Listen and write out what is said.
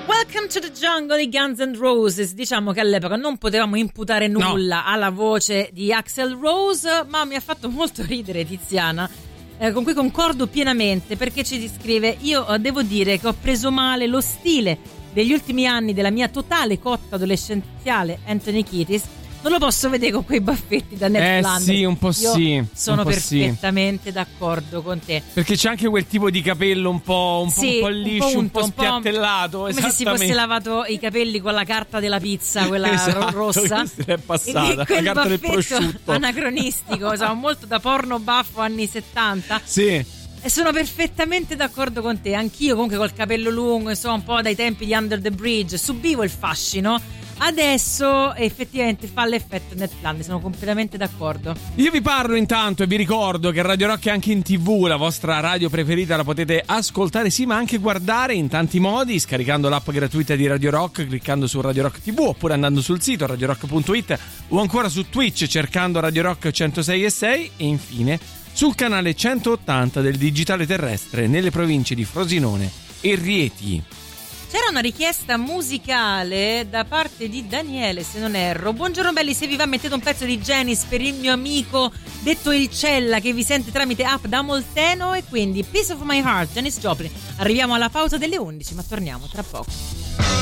Welcome to the Jungle, i Guns N' Roses. Diciamo che all'epoca non potevamo imputare nulla alla voce di Axl Rose, ma mi ha fatto molto ridere Tiziana, con cui concordo pienamente, perché ci descrive: io devo dire che ho preso male lo stile degli ultimi anni della mia totale cotta adolescenziale Anthony Kiedis. Non lo posso vedere con quei baffetti da Ned Flanders. Sì, un po' Io sì. Sono perfettamente d'accordo con te. Perché c'è anche quel tipo di capello un po' liscio, un po' spiattellato. Come se si fosse lavato i capelli con la carta della pizza, quella rossa. Che è passata, quel la carta del prosciutto. Anacronistico, molto da porno baffo anni 70. Sì. E sono perfettamente d'accordo con te. Anch'io comunque col capello lungo, insomma, un po' dai tempi di Under the Bridge, subivo il fascino. Adesso effettivamente fa l'effetto Ned Flanders, sono completamente d'accordo. Io vi parlo intanto e vi ricordo che Radio Rock è anche in TV, la vostra radio preferita la potete ascoltare, sì, ma anche guardare in tanti modi, scaricando l'app gratuita di Radio Rock, cliccando su Radio Rock TV, oppure andando sul sito radiorock.it, o ancora su Twitch cercando Radio Rock 106.6 e infine sul canale 180 del digitale terrestre nelle province di Frosinone e Rieti. C'era una richiesta musicale da parte di Daniele, se non erro. Buongiorno belli, se vi va mettete un pezzo di Janis per il mio amico detto il Cella, che vi sente tramite app da Molteno, e quindi Piece of My Heart, Janis Joplin. Arriviamo alla pausa delle 11, ma torniamo tra poco.